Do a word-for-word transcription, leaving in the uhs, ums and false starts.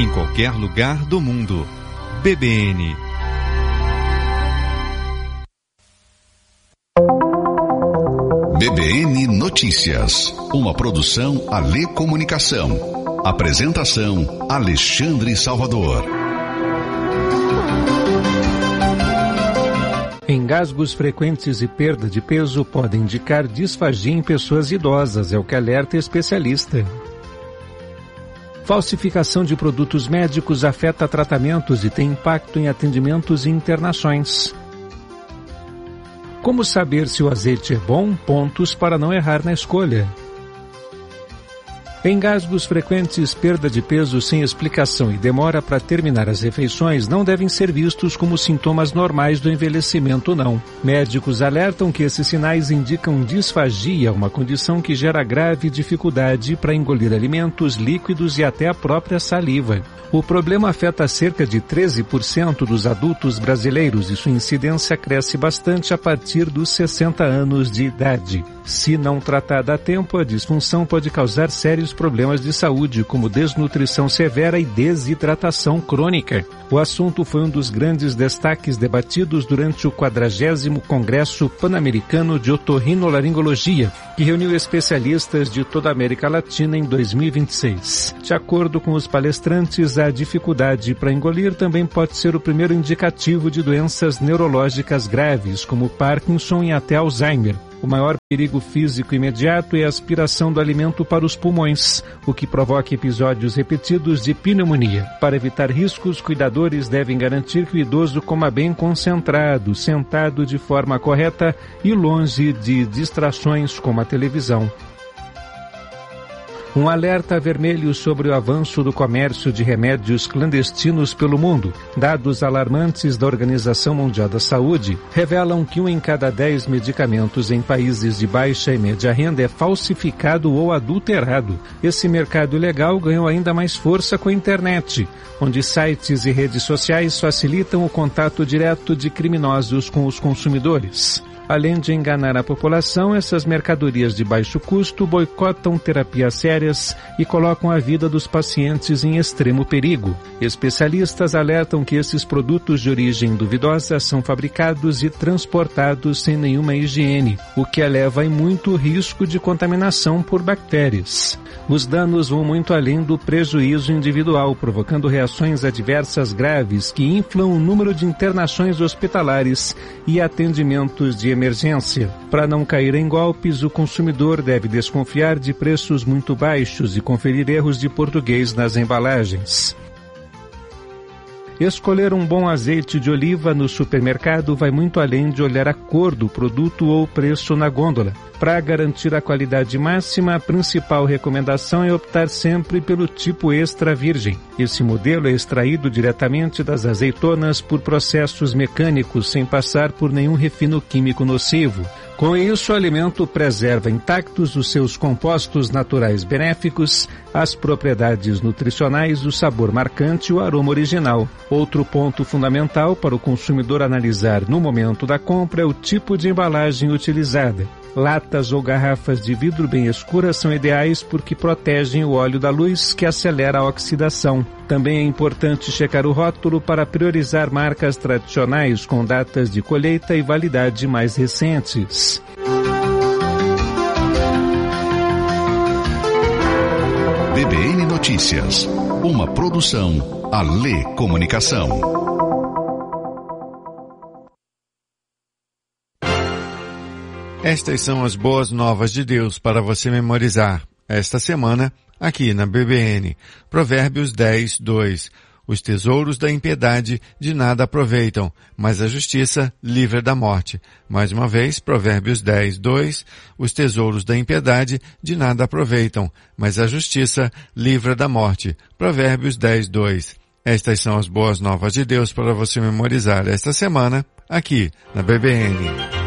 em qualquer lugar do mundo. B B N. B B N Notícias, uma produção Alê Comunicação. Apresentação Alexandre Salvador. Engasgos frequentes e perda de peso podem indicar disfagia em pessoas idosas, é o que alerta especialista. Falsificação de produtos médicos afeta tratamentos e tem impacto em atendimentos e internações. Como saber se o azeite é bom? Pontos para não errar na escolha. Engasgos frequentes, perda de peso sem explicação e demora para terminar as refeições não devem ser vistos como sintomas normais do envelhecimento, não. Médicos alertam que esses sinais indicam disfagia, uma condição que gera grave dificuldade para engolir alimentos, líquidos e até a própria saliva. O problema afeta cerca de treze por cento dos adultos brasileiros e sua incidência cresce bastante a partir dos sessenta anos de idade. Se não tratada a tempo, a disfunção pode causar sérios problemas de saúde, como desnutrição severa e desidratação crônica. O assunto foi um dos grandes destaques debatidos durante o quadragésimo Congresso Pan-Americano de Otorrinolaringologia, que reuniu especialistas de toda a América Latina em dois mil e vinte e seis. De acordo com os palestrantes, a dificuldade para engolir também pode ser o primeiro indicativo de doenças neurológicas graves, como Parkinson e até Alzheimer. O maior perigo físico imediato é a aspiração do alimento para os pulmões, o que provoca episódios repetidos de pneumonia. Para evitar riscos, cuidadores devem garantir que o idoso coma bem concentrado, sentado de forma correta e longe de distrações como a televisão. Um alerta vermelho sobre o avanço do comércio de remédios clandestinos pelo mundo. Dados alarmantes da Organização Mundial da Saúde revelam que um em cada dez medicamentos em países de baixa e média renda é falsificado ou adulterado. Esse mercado ilegal ganhou ainda mais força com a internet, onde sites e redes sociais facilitam o contato direto de criminosos com os consumidores. Além de enganar a população, essas mercadorias de baixo custo boicotam terapias sérias e colocam a vida dos pacientes em extremo perigo. Especialistas alertam que esses produtos de origem duvidosa são fabricados e transportados sem nenhuma higiene, o que eleva em muito o risco de contaminação por bactérias. Os danos vão muito além do prejuízo individual, provocando reações adversas graves que inflam o número de internações hospitalares e atendimentos de emergência. Para não cair em golpes, o consumidor deve desconfiar de preços muito baixos e conferir erros de português nas embalagens. Escolher um bom azeite de oliva no supermercado vai muito além de olhar a cor do produto ou o preço na gôndola. Para garantir a qualidade máxima, a principal recomendação é optar sempre pelo tipo extra virgem. Esse modelo é extraído diretamente das azeitonas por processos mecânicos sem passar por nenhum refino químico nocivo. Com isso, o alimento preserva intactos os seus compostos naturais benéficos, as propriedades nutricionais, o sabor marcante e o aroma original. Outro ponto fundamental para o consumidor analisar no momento da compra é o tipo de embalagem utilizada. Latas ou garrafas de vidro bem escuras são ideais porque protegem o óleo da luz, que acelera a oxidação. Também é importante checar o rótulo para priorizar marcas tradicionais com datas de colheita e validade mais recentes. B B N Notícias, uma produção Alê Comunicação. Estas são as boas novas de Deus para você memorizar esta semana aqui na B B N. Provérbios dez, dois. Os tesouros da impiedade de nada aproveitam, mas a justiça livra da morte. Mais uma vez, Provérbios dez, dois. Os tesouros da impiedade de nada aproveitam, mas a justiça livra da morte. Provérbios dez, dois. Estas são as boas novas de Deus para você memorizar esta semana aqui na B B N.